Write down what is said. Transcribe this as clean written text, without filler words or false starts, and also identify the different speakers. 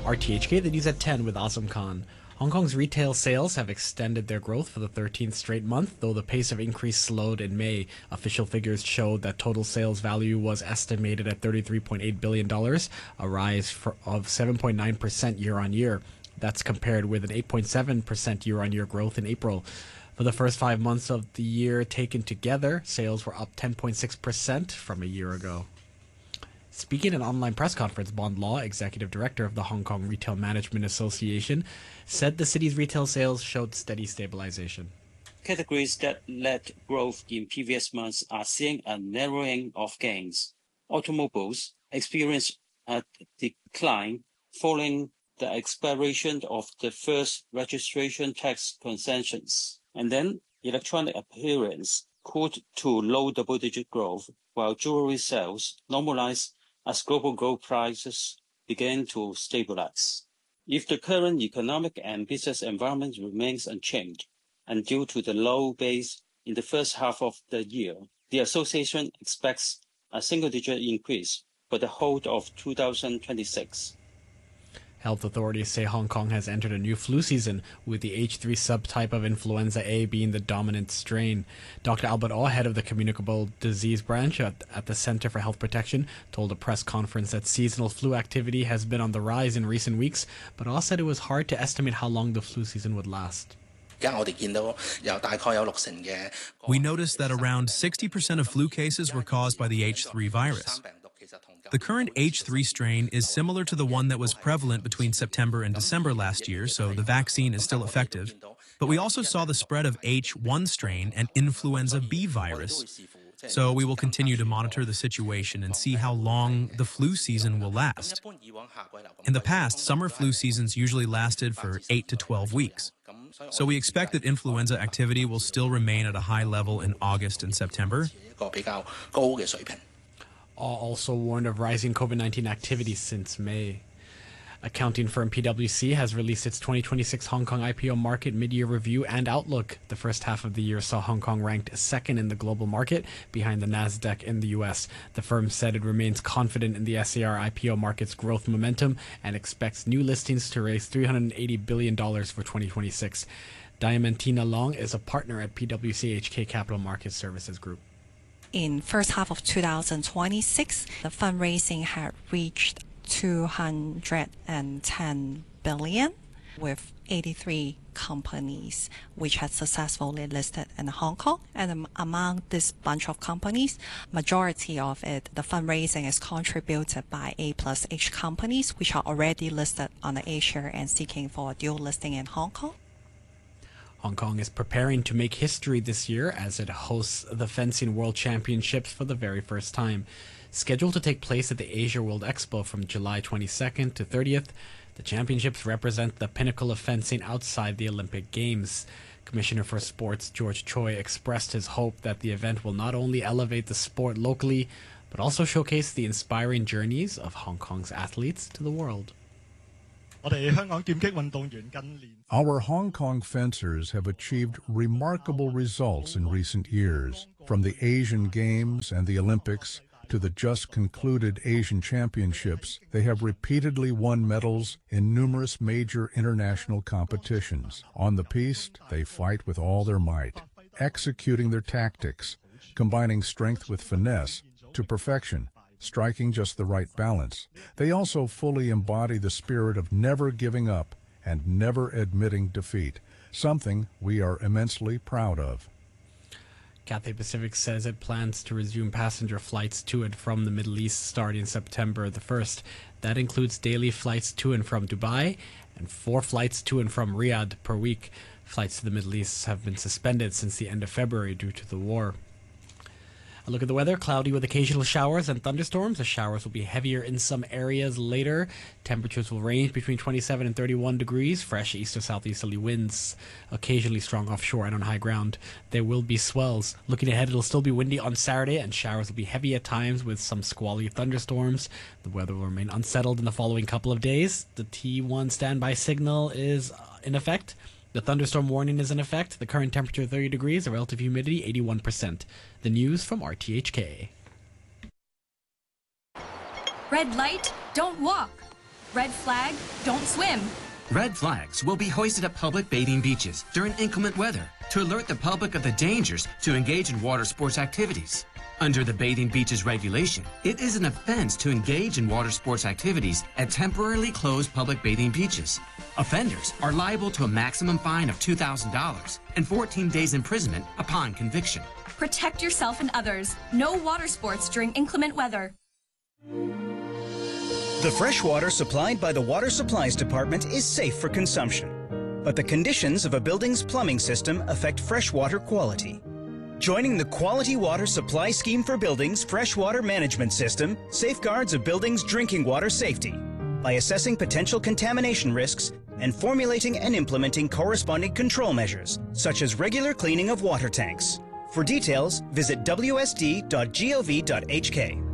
Speaker 1: RTHK, the news at 10 with Azam Khan. Hong Kong's retail sales have extended their growth for the 13th straight month, though the pace of increase slowed in May. Official figures showed that total sales value was estimated at $33.8 billion, a rise of 7.9% year-on-year. That's compared with an 8.7% year-on-year growth in April. For the first 5 months of the year taken together, sales were up 10.6% from a year ago. Speaking at an online press conference, Bond Law, executive director of the Hong Kong Retail Management Association, said the city's retail sales showed steady stabilization.
Speaker 2: Categories that led growth in previous months are seeing a narrowing of gains. Automobiles experienced a decline following the expiration of the first registration tax concessions. And then electronic appearance cooled to low double-digit growth, while jewelry sales normalized as global gold prices began to stabilize. If the current economic and business environment remains unchanged, and due to the low base in the first half of the year, the association expects a single-digit increase for the whole of 2026.
Speaker 1: Health authorities say Hong Kong has entered a new flu season, with the H3 subtype of influenza A being the dominant strain. Dr. Albert Au, head of the communicable disease branch at the Center for Health Protection, told a press conference that seasonal flu activity has been on the rise in recent weeks, but Au said it was hard to estimate how long the flu season would last.
Speaker 3: We noticed that around 60% of flu cases were caused by the H3 virus. The current H3 strain is similar to the one that was prevalent between September and December last year, so the vaccine is still effective. But we also saw the spread of H1 strain and influenza B virus. So we will continue to monitor the situation and see how long the flu season will last. In the past, summer flu seasons usually lasted for 8 to 12 weeks. So we expect that influenza activity will still remain at a high level in August and September.
Speaker 1: Also warned of rising COVID-19 activity since May. Accounting firm PwC has released its 2026 Hong Kong IPO market mid-year review and outlook. The first half of the year saw Hong Kong ranked second in the global market, behind the Nasdaq in the US. The firm said it remains confident in the SAR IPO market's growth momentum and expects new listings to raise $380 billion for 2026. Diamantina Long is a partner at PwC HK Capital Market Services Group.
Speaker 4: In first half of 2026, the fundraising had reached 210 billion, with 83 companies which had successfully listed in Hong Kong. And among this bunch of companies, majority of it, the fundraising is contributed by A+H companies, which are already listed on the A-share and seeking for a dual listing in Hong Kong.
Speaker 1: Hong Kong is preparing to make history this year as it hosts the Fencing World Championships for the very first time. Scheduled to take place at the Asia World Expo from July 22nd to 30th, the championships represent the pinnacle of fencing outside the Olympic Games. Commissioner for Sports George Choi expressed his hope that the event will not only elevate the sport locally, but also showcase the inspiring journeys of Hong Kong's athletes to the world.
Speaker 5: Our Hong Kong fencers have achieved remarkable results in recent years, from the Asian Games and the Olympics to the just concluded Asian Championships. They have repeatedly won medals in numerous major international competitions. On the piste, they fight with all their might, executing their tactics, combining strength with finesse to perfection, striking just the right balance. They also fully embody the spirit of never giving up and never admitting defeat, something we are immensely proud of.
Speaker 1: Cathay Pacific says it plans to resume passenger flights to and from the Middle East starting September the 1st. That includes daily flights to and from Dubai and 4 flights to and from Riyadh per week. Flights to the Middle East have been suspended since the end of February due to the war. A look at the weather: cloudy with occasional showers and thunderstorms. The showers will be heavier in some areas later. Temperatures will range between 27 and 31 degrees. Fresh east or southeasterly winds, occasionally strong offshore and on high ground. There will be swells. Looking ahead, it'll still be windy on Saturday, and showers will be heavy at times with some squally thunderstorms. The weather will remain unsettled in the following couple of days. The T1 standby signal is in effect. The thunderstorm warning is in effect. The current temperature 30 degrees, the relative humidity 81%. The news from RTHK.
Speaker 6: Red light, don't walk. Red flag, don't swim.
Speaker 7: Red flags will be hoisted at public bathing beaches during inclement weather to alert the public of the dangers to engage in water sports activities. Under the Bathing Beaches regulation, it is an offense to engage in water sports activities at temporarily closed public bathing beaches. Offenders are liable to a maximum fine of $2,000 and 14 days imprisonment upon conviction.
Speaker 6: Protect yourself and others. No water sports during inclement weather.
Speaker 8: The fresh water supplied by the Water Supplies Department is safe for consumption, but the conditions of a building's plumbing system affect freshwater quality. Joining the Quality Water Supply Scheme for Buildings Freshwater Management System safeguards a building's drinking water safety by assessing potential contamination risks and formulating and implementing corresponding control measures, such as regular cleaning of water tanks. For details, visit wsd.gov.hk.